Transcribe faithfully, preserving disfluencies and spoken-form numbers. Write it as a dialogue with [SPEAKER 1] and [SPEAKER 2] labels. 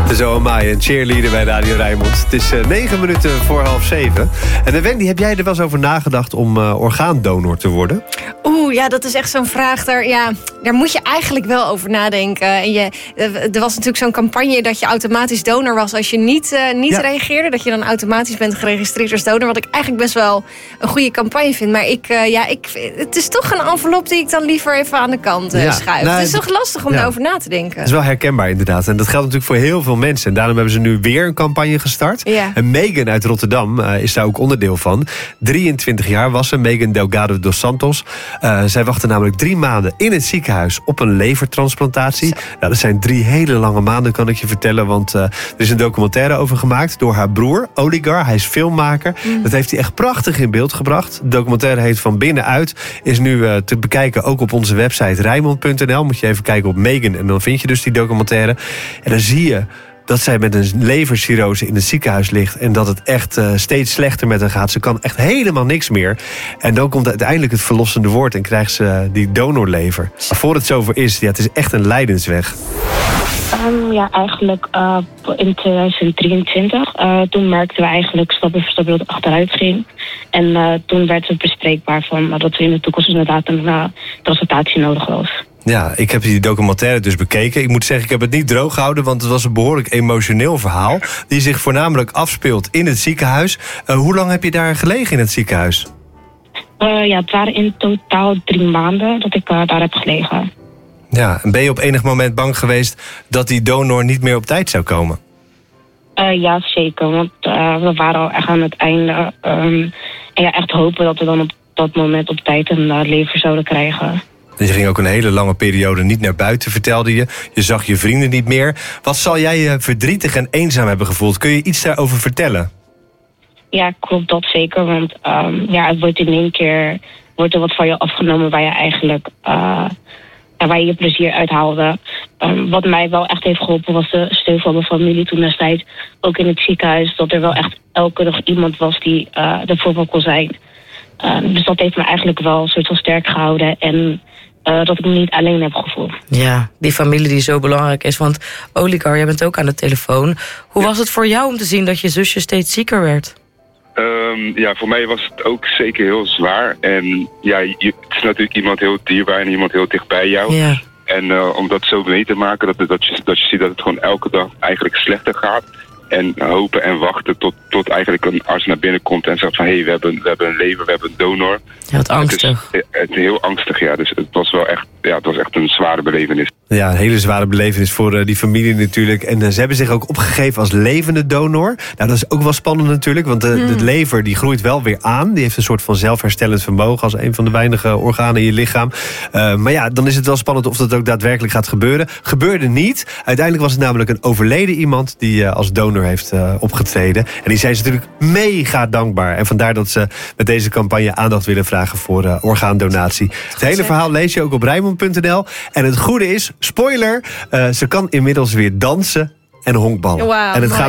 [SPEAKER 1] Zo am I, een cheerleader bij Radio Rijnmond. Het is uh, negen minuten voor half zeven. En uh, Wendy, heb jij er wel eens over nagedacht om uh, orgaandonor te worden?
[SPEAKER 2] Oeh, ja, dat is echt zo'n vraag. Daar, ja, daar moet je eigenlijk wel over nadenken. En je, er was natuurlijk zo'n campagne dat je automatisch donor was als je niet, uh, niet ja. reageerde. Dat je dan automatisch bent geregistreerd als donor. Wat ik eigenlijk best wel een goede campagne vind. Maar ik, uh, ja, ik, het is toch een envelop die ik dan liever even aan de kant uh, ja. schuif. Nou, het is toch lastig om ja. daarover na te denken.
[SPEAKER 1] Het is wel herkenbaar inderdaad. En dat geldt natuurlijk voor heel veel mensen. En daarom hebben ze nu weer een campagne gestart.
[SPEAKER 2] Ja.
[SPEAKER 1] En Megan uit Rotterdam uh, is daar ook onderdeel van. drieëntwintig jaar was ze, Megan Delgado dos Santos. Uh, zij wachtte namelijk drie maanden in het ziekenhuis op een levertransplantatie. Nou, dat zijn drie hele lange maanden, kan ik je vertellen. Want uh, er is een documentaire over gemaakt door haar broer, Oligar. Hij is filmmaker. Mm. Dat heeft hij echt prachtig in beeld gebracht. De documentaire heet Van Binnenuit. Is nu uh, te bekijken ook op onze website rijnmond punt n l. Moet je even kijken op Megan en dan vind je dus die documentaire. En dan zie je dat zij met een levercirrose in het ziekenhuis ligt en dat het echt uh, steeds slechter met haar gaat. Ze kan echt helemaal niks meer. En dan komt uiteindelijk het verlossende woord en krijgt ze uh, die donorlever. Maar voor het zover is, ja, het is echt een lijdensweg.
[SPEAKER 3] Um, ja, eigenlijk uh, in twintig drieëntwintig. Uh, toen merkten we eigenlijk stapje voor stapje dat het achteruit ging. En uh, toen werd het bespreekbaar van uh, dat er in de toekomst inderdaad een uh, transplantatie nodig was.
[SPEAKER 1] Ja, ik heb die documentaire dus bekeken. Ik moet zeggen, ik heb het niet droog gehouden, want het was een behoorlijk emotioneel verhaal die zich voornamelijk afspeelt in het ziekenhuis. Uh, hoe lang heb je daar gelegen in het ziekenhuis?
[SPEAKER 3] Uh, ja, het waren in totaal drie maanden dat ik uh, daar heb gelegen.
[SPEAKER 1] Ja, en ben je op enig moment bang geweest dat die donor niet meer op tijd zou komen?
[SPEAKER 3] Uh, ja, zeker, want uh, we waren al echt aan het einde. Um, en ja, echt hopen dat we dan op dat moment op tijd een uh, lever zouden krijgen.
[SPEAKER 1] Je ging ook een hele lange periode niet naar buiten, vertelde je. Je zag je vrienden niet meer. Wat zal jij je verdrietig en eenzaam hebben gevoeld? Kun je iets daarover vertellen?
[SPEAKER 3] Ja, klopt dat zeker. Want um, ja, het wordt in één keer wordt er wat van je afgenomen waar je eigenlijk uh, ja, waar je je plezier uit haalde. Um, wat mij wel echt heeft geholpen was de steun van mijn familie toen destijds. Ook in het ziekenhuis, dat er wel echt elke dag iemand was die uh, ervoor wel kon zijn. Um, dus dat heeft me eigenlijk wel een soort van sterk gehouden. En Uh, dat ik me niet alleen heb gevoeld.
[SPEAKER 4] Ja, die familie die zo belangrijk is. Want Oligar, jij bent ook aan de telefoon. Hoe ja. was het voor jou om te zien dat je zusje steeds zieker werd?
[SPEAKER 5] Um, ja, voor mij was het ook zeker heel zwaar. En ja, je, het is natuurlijk iemand heel dierbaar en iemand heel dicht bij jou.
[SPEAKER 4] Ja.
[SPEAKER 5] En uh, om dat zo mee te maken, dat, dat, je, dat je ziet dat het gewoon elke dag eigenlijk slechter gaat. En hopen en wachten tot, tot eigenlijk een arts naar binnen komt en zegt van hé, hey, we, hebben, we hebben een lever, we hebben een donor.
[SPEAKER 4] Ja, wat angstig.
[SPEAKER 5] Het is, het is heel angstig, ja. Dus het was wel echt, ja, het was echt een zware belevenis.
[SPEAKER 1] Ja, een hele zware belevenis voor uh, die familie natuurlijk. En uh, ze hebben zich ook opgegeven als levende donor. Nou, dat is ook wel spannend natuurlijk, want de, hmm. de lever die groeit wel weer aan. Die heeft een soort van zelfherstellend vermogen als een van de weinige organen in je lichaam. Uh, maar ja, dan is het wel spannend of dat ook daadwerkelijk gaat gebeuren. Gebeurde niet. Uiteindelijk was het namelijk een overleden iemand die uh, als donor heeft uh, opgetreden. En die zijn ze natuurlijk mega dankbaar. En vandaar dat ze met deze campagne aandacht willen vragen voor uh, orgaandonatie. Het hele verhaal lees je ook op rijnmond punt n l. En het goede is, spoiler, uh, ze kan inmiddels weer dansen en honkballen.
[SPEAKER 2] Wow,
[SPEAKER 1] en het
[SPEAKER 2] mooi.
[SPEAKER 1] gaat